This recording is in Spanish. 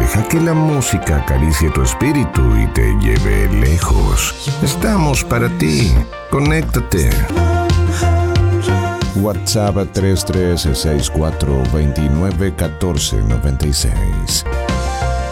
Deja que la música acaricie tu espíritu y te lleve lejos. Estamos para ti. Conéctate. WhatsApp 3364291496.